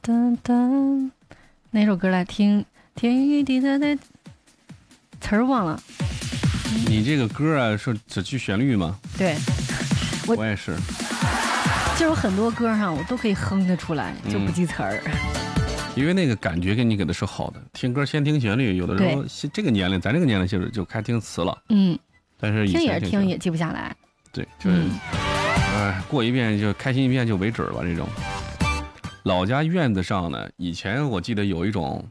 哒哒，哪首歌来听？天与地的词儿忘了。 你这个歌啊，是只记旋律吗？ 对， 我也是。 就有很多歌上我都可以哼得出来，就不记词儿。 因为那个感觉跟你给的是好的，听歌先听旋律，有的时候这个年龄，咱这个年龄就开听词了。但是以前听也是听，也记不下来。 对，就是，过一遍就开心一遍就为止了这种。老家院子上呢，以前我记得有一种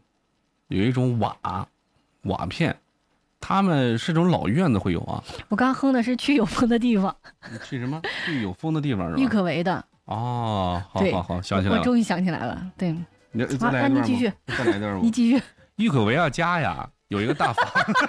瓦片，他们是种老院子会有啊。 我刚哼的是去有风的地方。 去什么？去有风的地方是吧？ 郁可唯的。 哦，好，想起来了。 我终于想起来了，对。 你再来一段， 你继续， 再来一段。 你继续。 郁可唯要家呀，有一个大房。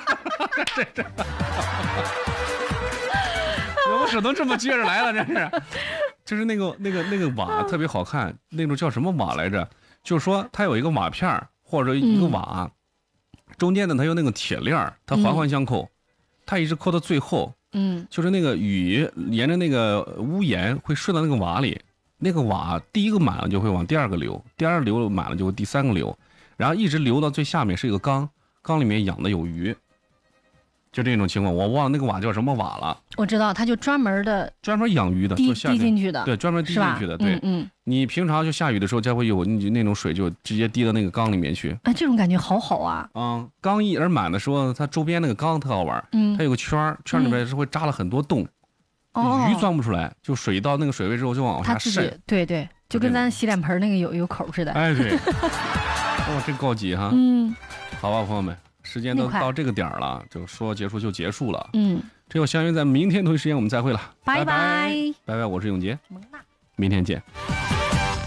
我手都这么接着来了，这是。就是那个瓦特别好看，那种叫什么瓦来着？就是说它有一个瓦片或者一个瓦，中间呢它有那个铁链，它环环相扣，它一直扣到最后。就是那个雨沿着那个屋檐会顺到那个瓦里。那个瓦第一个满了就会往第二个流，第二个流满了就会第三个流，然后一直流到最下面是一个缸里面养的有鱼，就这种情况。我忘了那个瓦叫什么瓦了。我知道，它就专门养鱼的，滴进去的， 对，专门滴进去的，对。你平常就下雨的时候，才会有那种水就直接滴到那个缸里面去。 这种感觉好好啊。 缸一而满的时候，它周边那个缸特好玩。它有个圈里面是会扎了很多洞。鱼钻不出来，就水到那个水位之后就往下渗。 对，就跟咱洗脸盆那个有口似的。 对。真高级哈。好吧，朋友们，时间都到这个点了，就说结束就结束了。这就相约在明天同一时间我们再会了。 拜拜， 我是永杰，明天见。